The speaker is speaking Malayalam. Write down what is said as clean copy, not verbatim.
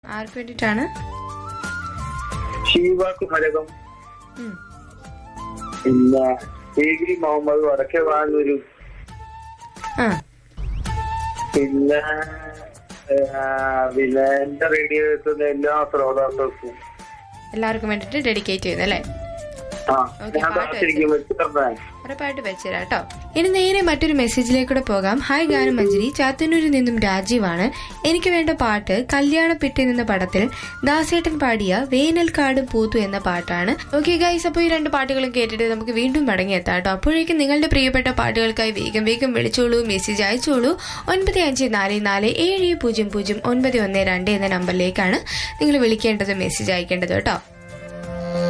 ആർക്ക് വേണ്ടിട്ടാണ്? ഷീബ കുമരകം, പിന്നെ ടി.വി. മുഹമ്മദ് വടക്കേ വാങ്ങൂര്, പിന്നെ എന്റെ റേഡിയോ എത്തുന്ന എല്ലാ ശ്രോതാക്കൾക്കും എല്ലാവർക്കും വേണ്ടിട്ട് ഡെഡിക്കേറ്റ് ചെയ്യുന്നു അല്ലേ? ഉറപ്പായിട്ട് വെച്ചുതരാം കേട്ടോ. ഇനി നേരെ മറ്റൊരു മെസ്സേജിലേക്കൂടെ പോകാം. ഹായ് ഗാനം മഞ്ജരി, ചാത്തന്നൂരിൽ നിന്നും രാജീവാണ്. എനിക്ക് വേണ്ട പാട്ട് കല്യാണപ്പെട്ടി എന്ന പടത്തിൽ ദാസേട്ടൻ പാടിയ വേനൽക്കാടും പൂത്തു എന്ന പാട്ടാണ്. ഓക്കെ ഗൈസ്, അപ്പോൾ ഈ രണ്ട് പാട്ടുകളും കേട്ടിട്ട് നമുക്ക് വീണ്ടും മടങ്ങിയെത്താം കേട്ടോ. അപ്പോഴേക്കും നിങ്ങളുടെ പ്രിയപ്പെട്ട പാട്ടുകൾക്കായി വേഗം വേഗം വിളിച്ചോളൂ, മെസ്സേജ് അയച്ചോളൂ. 9544700912 എന്ന നമ്പറിലേക്കാണ് നിങ്ങൾ വിളിക്കേണ്ടത്, മെസ്സേജ് അയക്കേണ്ടത് കേട്ടോ.